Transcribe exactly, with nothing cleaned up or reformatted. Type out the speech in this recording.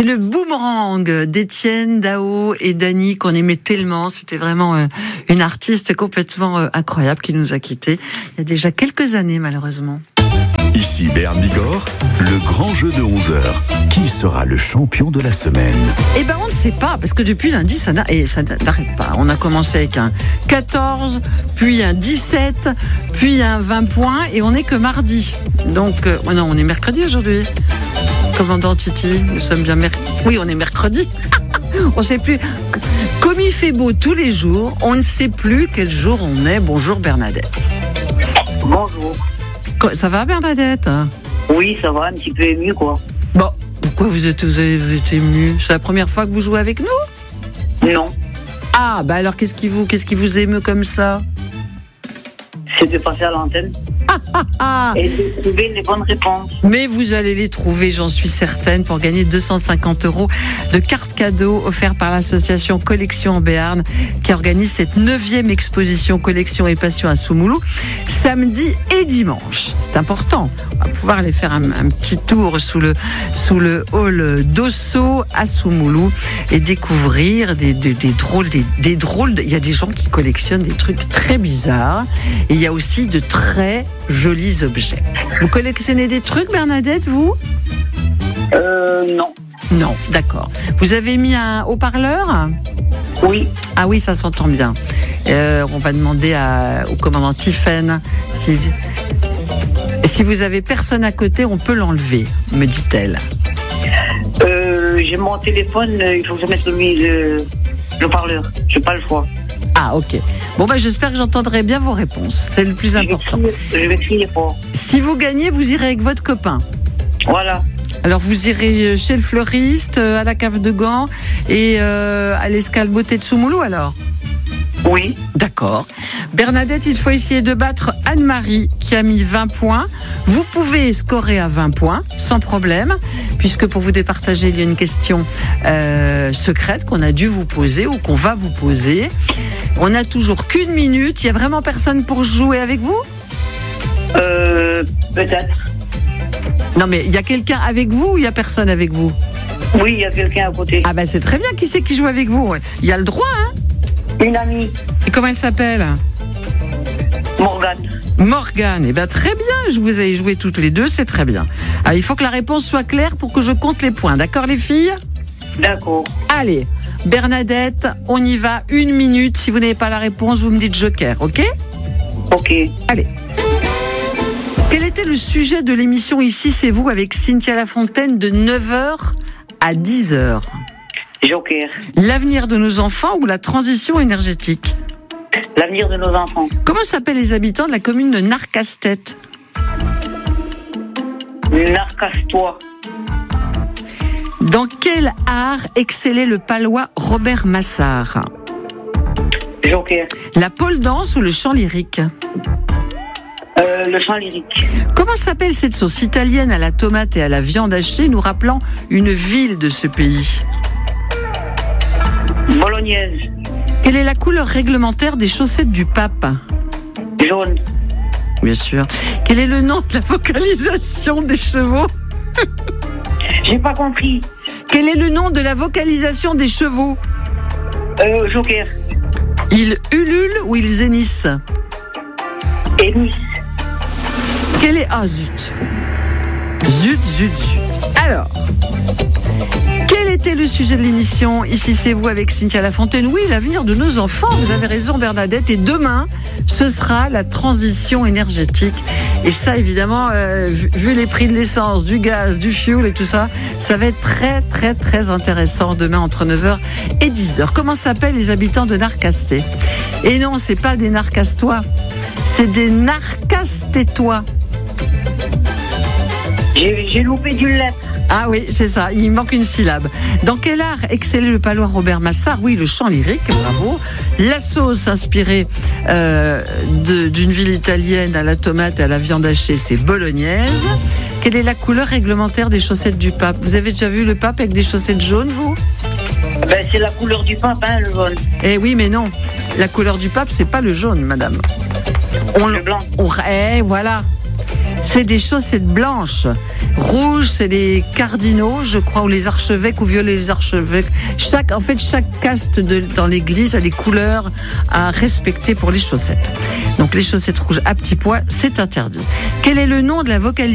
C'est le boomerang d'Étienne Dao et Dany qu'on aimait tellement. C'était vraiment euh, une artiste complètement euh, incroyable qui nous a quittés il y a déjà quelques années malheureusement. Ici Béarn Bigorre, le grand jeu de onze heures. Qui sera le champion de la semaine? Eh ben on ne sait pas, parce que depuis lundi, ça, n'a, et ça n'arrête pas. On a commencé avec un quatorze, puis un dix-sept, puis un vingt points, et on n'est que mardi. Donc, euh, non, on est mercredi aujourd'hui. Commandant Titi, nous sommes bien mercredi. Oui, on est mercredi. On ne sait plus. Comme il fait beau tous les jours, on ne sait plus quel jour on est. Bonjour Bernadette. Bonjour. Ça va Bernadette? Oui, ça va, un petit peu ému quoi. Bon, pourquoi vous êtes, vous êtes, vous êtes ému? C'est la première fois que vous jouez avec nous? Non. Ah, bah alors qu'est-ce qui vous, qu'est-ce qui vous émeut comme ça? C'est de passer à l'antenne. Ah, et de trouver les bonnes réponses. Mais vous allez les trouver, j'en suis certaine, pour gagner deux cent cinquante euros de cartes cadeaux offertes par l'association Collection en Béarn, qui organise cette neuvième exposition Collection et Passion à Soumoulou, samedi et dimanche. C'est important. On va pouvoir aller faire un, un petit tour sous le, sous le hall d'Osso à Soumoulou et découvrir des, des, des drôles, des, des drôles. Il y a des gens qui collectionnent des trucs très bizarres et il y a aussi de très jolis objets. Vous collectionnez des trucs, Bernadette, vous? Euh, non. Non, d'accord. Vous avez mis un haut-parleur? Oui. Ah oui, ça s'entend bien. Euh, on va demander à, au commandant Tiffen si, si vous avez personne à côté, on peut l'enlever, me dit-elle. Euh, j'ai mon téléphone, il faut que je mette le, le, le parleur. J'ai pas le choix. Ah, ok. Bon, bah, j'espère que j'entendrai bien vos réponses. C'est le plus important. Je vais crier, je vais crier fort. Si vous gagnez, vous irez avec votre copain. Voilà. Alors, vous irez chez le fleuriste, à la cave de Gand et euh, à l'escale beauté de Soumoulou, alors? Oui. D'accord. Bernadette, il faut essayer de battre Anne-Marie, qui a mis vingt points. Vous pouvez scorer à vingt points, sans problème, puisque pour vous départager, il y a une question euh, secrète qu'on a dû vous poser ou qu'on va vous poser. On n'a toujours qu'une minute. Il n'y a vraiment personne pour jouer avec vous? Euh, peut-être. Non, mais il y a quelqu'un avec vous ou il n'y a personne avec vous? Oui, il y a quelqu'un à côté. Ah ben c'est très bien. Qui c'est qui joue avec vous? Il y a le droit, hein? Une amie. Et comment elle s'appelle? Morgane. Morgane. Eh bien très bien. Je vous ai joué toutes les deux, c'est très bien. Alors, il faut que la réponse soit claire pour que je compte les points. D'accord, les filles? D'accord. Allez, Bernadette, on y va. Une minute. Si vous n'avez pas la réponse, vous me dites joker, ok? Ok. Allez. Quel était le sujet de l'émission Ici c'est vous avec Cynthia Lafontaine de neuf heures à dix heures? Joker. L'avenir de nos enfants ou la transition énergétique? L'avenir de nos enfants. Comment s'appellent les habitants de la commune de Narcastet? Narcastois. Dans quel art excellait le palois Robert Massard? Joker. La pole dance ou le chant lyrique? Euh, le chant lyrique. Comment s'appelle cette sauce italienne à la tomate et à la viande hachée, nous rappelant une ville de ce pays? Bolognaise. Quelle est la couleur réglementaire des chaussettes du pape? Jaune. Bien sûr. Quel est le nom de la vocalisation des chevaux? J'ai pas compris. Quel est le nom de la vocalisation des chevaux? Euh, Joker. Ils ululent ou ils hennissent? Hennissent. Quel est... Ah zut. Zut, zut, zut. Alors, quel était le sujet de l'émission Ici c'est vous avec Cynthia Lafontaine? Oui, l'avenir de nos enfants, vous avez raison Bernadette. Et demain, ce sera la transition énergétique. Et ça, évidemment, euh, vu, vu les prix de l'essence, du gaz, du fuel et tout ça, ça va être très, très, très intéressant demain entre neuf heures et dix heures. Comment s'appellent les habitants de Narcastet? Et non, c'est pas des Narcastois, c'est des Narcastétois. J'ai, j'ai loupé d'une lettre. Ah oui, c'est ça, il manque une syllabe. Dans quel art excellait le palois Robert Massard? Oui, le chant lyrique, bravo. La sauce inspirée euh, de, d'une ville italienne à la tomate et à la viande hachée, c'est bolognaise. Quelle est la couleur réglementaire des chaussettes du pape? Vous avez déjà vu le pape avec des chaussettes jaunes, vous? Ben, c'est la couleur du pape, hein, le jaune. Eh oui, mais non. La couleur du pape, c'est pas le jaune, madame. On, le blanc. On, eh, voilà. C'est des chaussettes blanches. Rouge, c'est les cardinaux, je crois, ou les archevêques, ou violet, les archevêques. Chaque, en fait, chaque caste de, dans l'église a des couleurs à respecter pour les chaussettes. Donc, les chaussettes rouges à petits pois, c'est interdit. Quel est le nom de la vocaliste